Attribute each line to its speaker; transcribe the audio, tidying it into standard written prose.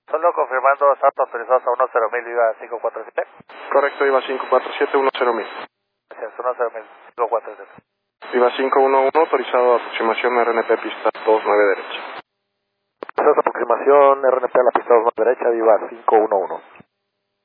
Speaker 1: Solo confirmando, salto autorizados a 10.000, IVA 547.
Speaker 2: Correcto, IVA 547, 10.000.
Speaker 1: Gracias, 10.000, 547.
Speaker 2: IVA 511, autorizado aproximación RNP pista 29 derecha.
Speaker 1: Aproximación RNP a la pista 29 derecha, IVA 511.